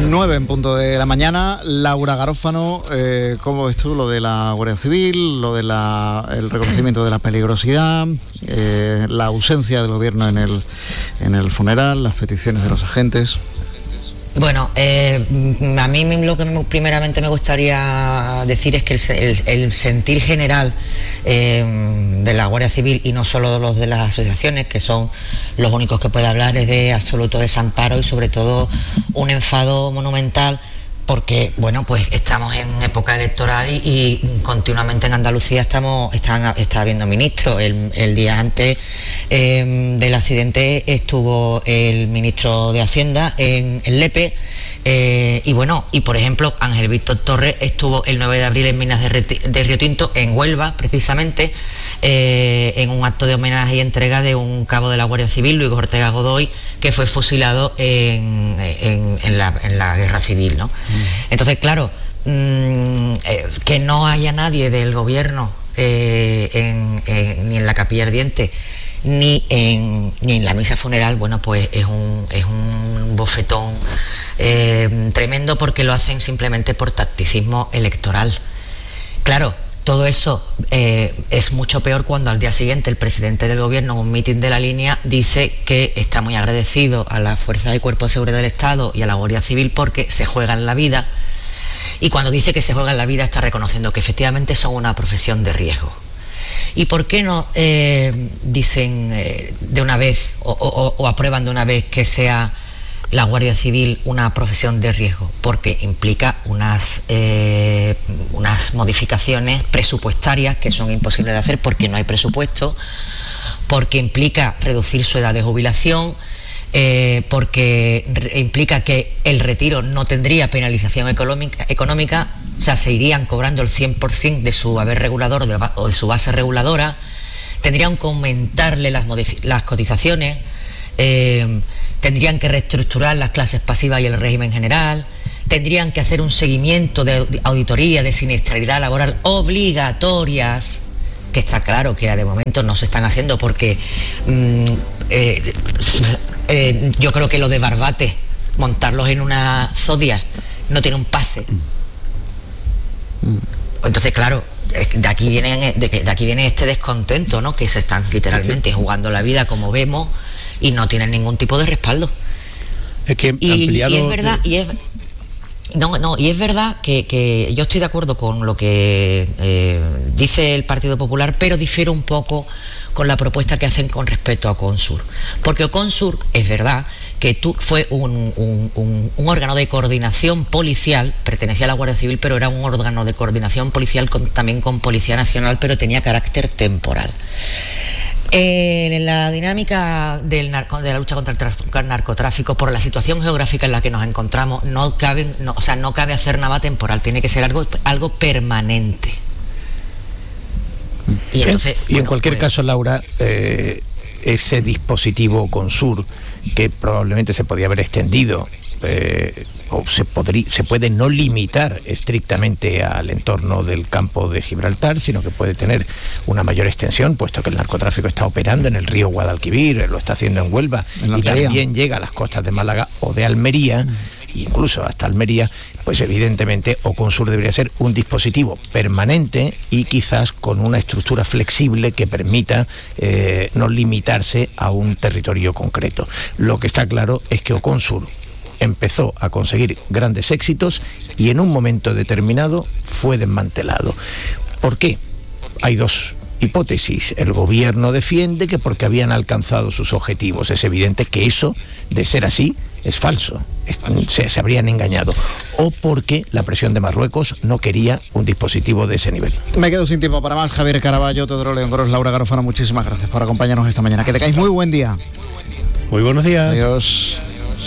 9 en punto de la mañana. Laura Garófano, ¿cómo ves tú lo de la Guardia Civil, lo de el reconocimiento de la peligrosidad, la ausencia del gobierno en el funeral, las peticiones de los agentes? Bueno, a mí lo que primeramente me gustaría decir es que el sentir general de la Guardia Civil, y no solo los de las asociaciones, que son los únicos que puede hablar, es de absoluto desamparo y sobre todo un enfado monumental, porque bueno, pues estamos en época electoral y continuamente en Andalucía está habiendo ministros. El día antes del accidente estuvo el ministro de Hacienda en Lepe, y bueno, y por ejemplo Ángel Víctor Torres estuvo el 9 de abril en Minas de Río Tinto, en Huelva precisamente, en un acto de homenaje y entrega de un cabo de la Guardia Civil, Luis Ortega Godoy, que fue fusilado en la guerra civil, ¿no? Entonces, claro, que no haya nadie del gobierno ni en la capilla ardiente ni en la misa funeral, bueno, pues es un bofetón tremendo, porque lo hacen simplemente por tacticismo electoral. Claro, todo eso es mucho peor cuando al día siguiente el presidente del gobierno en un mitin de la línea dice que está muy agradecido a las fuerzas y cuerpos de seguridad del Estado y a la Guardia Civil porque se juegan la vida, y cuando dice que se juegan la vida está reconociendo que efectivamente son una profesión de riesgo. ¿Y por qué no dicen de una vez o aprueban de una vez que sea la Guardia Civil una profesión de riesgo? Porque implica unas modificaciones presupuestarias que son imposibles de hacer porque no hay presupuesto, porque implica reducir su edad de jubilación, porque implica que el retiro no tendría penalización económica, o sea, se irían cobrando el 100% de su haber regulador o de su base reguladora, tendrían que aumentarle las cotizaciones, tendrían que reestructurar las clases pasivas y el régimen general, tendrían que hacer un seguimiento de auditoría de siniestralidad laboral obligatorias, que está claro que de momento no se están haciendo porque yo creo que lo de Barbate, montarlos en una zodia, no tiene un pase. Entonces, claro, de aquí viene este descontento, ¿no? Que se están literalmente jugando la vida, como vemos, y no tienen ningún tipo de respaldo. Es que y es verdad, y es verdad que yo estoy de acuerdo con lo que dice el Partido Popular, pero difiero un poco con la propuesta que hacen con respecto a Oconsur, porque Oconsur es verdad que fue un órgano de coordinación policial, pertenecía a la Guardia Civil, pero era un órgano de coordinación policial también con Policía Nacional, pero tenía carácter temporal. En la dinámica de la lucha contra el narcotráfico, por la situación geográfica en la que nos encontramos, no cabe hacer nada temporal, tiene que ser algo permanente. Y entonces, en cualquier caso, Laura, ese dispositivo Oconsur, que probablemente se podía haber extendido, o se puede no limitar estrictamente al entorno del campo de Gibraltar, sino que puede tener una mayor extensión, puesto que el narcotráfico está operando en el río Guadalquivir, lo está haciendo en Huelva, y también llega a las costas de Málaga o de Almería, incluso hasta Almería. Pues evidentemente Oconsur debería ser un dispositivo permanente y quizás con una estructura flexible que permita no limitarse a un territorio concreto. Lo que está claro es que Oconsur empezó a conseguir grandes éxitos y en un momento determinado fue desmantelado. ¿Por qué? Hay dos hipótesis. El gobierno defiende que porque habían alcanzado sus objetivos. Es evidente que eso, de ser así, es falso. Se habrían engañado. O porque la presión de Marruecos no quería un dispositivo de ese nivel. Me quedo sin tiempo para más. Javier Caraballo, Teodoro León Gros, Laura Garófano, muchísimas gracias por acompañarnos esta mañana. Que tengáis muy buen día. Muy buenos días. Adiós.